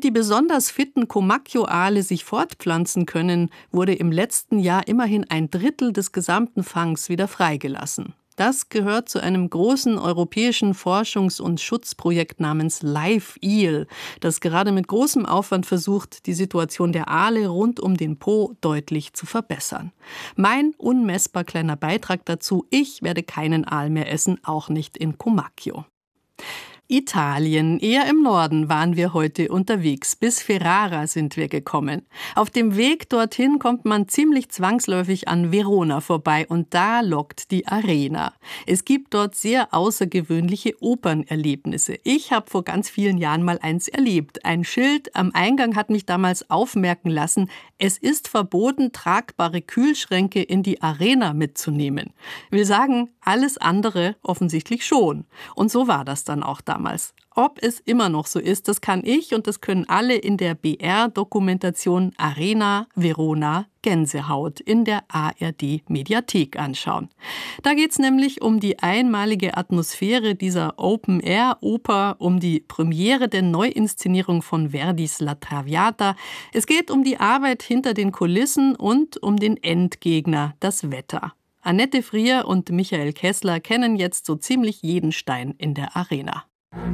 Damit die besonders fitten Comacchio-Aale sich fortpflanzen können, wurde im letzten Jahr immerhin 1/3 des gesamten Fangs wieder freigelassen. Das gehört zu einem großen europäischen Forschungs- und Schutzprojekt namens Live Eel, das gerade mit großem Aufwand versucht, die Situation der Aale rund um den Po deutlich zu verbessern. Mein unmessbar kleiner Beitrag dazu: Ich werde keinen Aal mehr essen, auch nicht in Comacchio. Italien, eher im Norden waren wir heute unterwegs. Bis Ferrara sind wir gekommen. Auf dem Weg dorthin kommt man ziemlich zwangsläufig an Verona vorbei und da lockt die Arena. Es gibt dort sehr außergewöhnliche Opernerlebnisse. Ich habe vor ganz vielen Jahren mal eins erlebt. Ein Schild am Eingang hat mich damals aufmerken lassen: Es ist verboten, tragbare Kühlschränke in die Arena mitzunehmen. Wir sagen, alles andere offensichtlich schon. Und so war das dann auch damals. Ob es immer noch so ist, das kann ich und das können alle in der BR-Dokumentation Arena Verona Gänsehaut in der ARD-Mediathek anschauen. Da geht es nämlich um die einmalige Atmosphäre dieser Open-Air-Oper, um die Premiere der Neuinszenierung von Verdis La Traviata. Es geht um die Arbeit hinter den Kulissen und um den Endgegner, das Wetter. Annette Frier und Michael Kessler kennen jetzt so ziemlich jeden Stein in der Arena.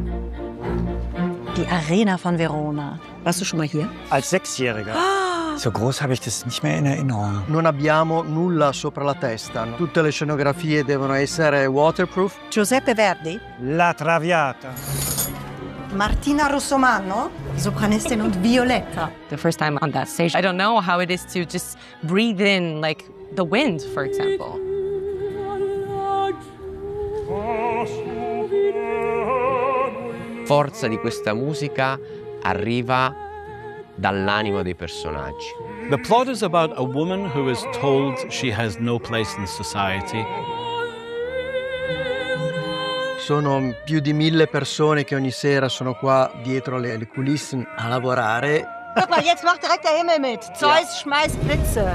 Die Arena von Verona. Warst du schon mal hier? Als Sechsjähriger. So groß habe ich das nicht mehr in Erinnerung. Non abbiamo nulla sopra la testa. Tutte le scenografie devono essere waterproof. Giuseppe Verdi? La Traviata. Martina Russomano? Sopranistin und Violetta. The first time on that stage, I don't know how it is to just breathe in, like the wind, for example. Forza di questa musica arriva dall'animo dei personaggi. The plot is about a woman who is told she has no place in society. Sono più di 1000 persone che ogni sera sono qua dietro le culisse a lavorare. Guck mal, jetzt macht direkt der Himmel mit. Zeus schmeißt Blitze.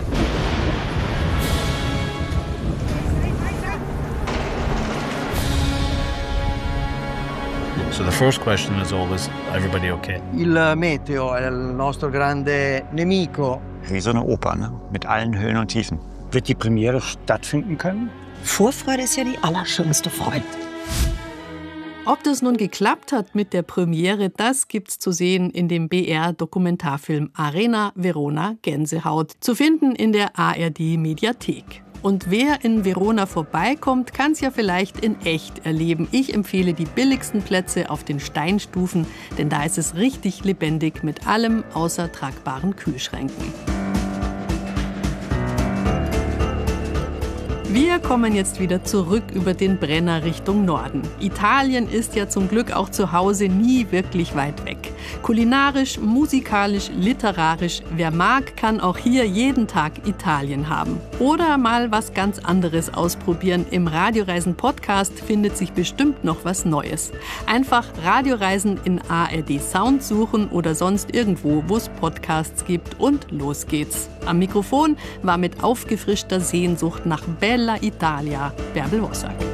So the first question is always, everybody okay? Il meteo è il nostro grande nemico. Wie so eine Oper, ne? Mit allen Höhen und Tiefen. Wird die Premiere stattfinden können? Vorfreude ist ja die allerschönste Freude. Ob das nun geklappt hat mit der Premiere, das gibt's zu sehen in dem BR-Dokumentarfilm Arena Verona Gänsehaut, zu finden in der ARD-Mediathek. Und wer in Verona vorbeikommt, kann es ja vielleicht in echt erleben. Ich empfehle die billigsten Plätze auf den Steinstufen, denn da ist es richtig lebendig mit allem außer tragbaren Kühlschränken. Wir kommen jetzt wieder zurück über den Brenner Richtung Norden. Italien ist ja zum Glück auch zu Hause nie wirklich weit weg. Kulinarisch, musikalisch, literarisch, wer mag, kann auch hier jeden Tag Italien haben. Oder mal was ganz anderes ausprobieren. Im Radioreisen-Podcast findet sich bestimmt noch was Neues. Einfach Radioreisen in ARD Sound suchen oder sonst irgendwo, wo es Podcasts gibt, und los geht's. Am Mikrofon war mit aufgefrischter Sehnsucht nach Bella Italia Bärbel Wossack.